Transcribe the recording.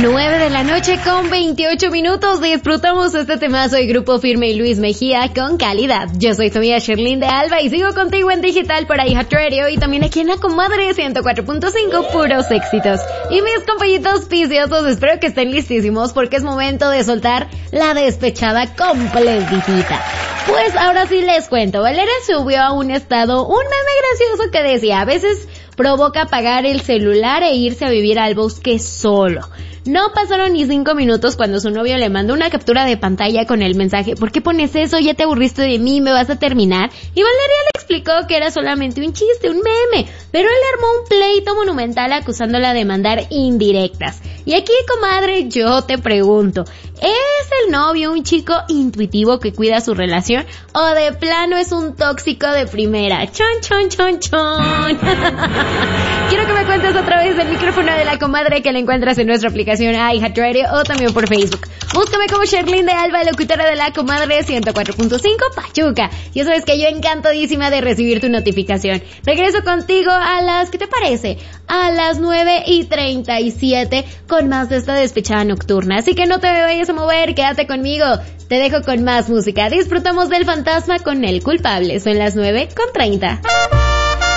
9:28 p.m. Disfrutamos este temazo de Grupo Firme y Luis Mejía con Calidad. Yo soy tu amiga Sherlyn de Alba y sigo contigo en digital por iHeartRadio y también aquí en La Comadre 104.5, puros éxitos. Y mis compañitos viciosos, espero que estén listísimos porque es momento de soltar la despechada completita. Pues ahora sí les cuento. Valeria subió a un estado un meme gracioso que decía: a veces provoca apagar el celular e irse a vivir al bosque solo. No pasaron ni 5 minutos cuando su novio le mandó una captura de pantalla con el mensaje: ¿por qué pones eso? ¿Ya te aburriste de mí? ¿Me vas a terminar? Y Valeria le explicó que era solamente un chiste, un meme, pero él armó un pleito monumental acusándola de mandar indirectas. Y aquí, comadre, yo te pregunto, ¿es el novio un chico intuitivo que cuida su relación o de plano es un tóxico de primera? Chon, chon, chon, chon. Quiero que me cuentes otra vez el micrófono de La Comadre, que la encuentras en nuestra aplicación iHeartRadio o también por Facebook. Búscame como Sherlyn de Alba, locutora de La Comadre 104.5 Pachuca. Ya sabes que yo encantadísima de recibir tu notificación. Regreso contigo a las, ¿qué te parece? A las 9:37 con más de esta despechada nocturna. Así que no te vayas a mover, quédate conmigo. Te dejo con más música. Disfrutamos del fantasma con El Culpable. Son las 9:30.